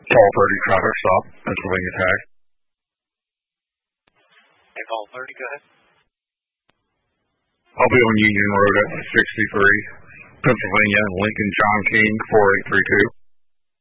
Call 30 traffic stop, Pennsylvania tag. Hey, call 30, go ahead. I'll be on Union Road at 63, Pennsylvania, Lincoln John King, 4832.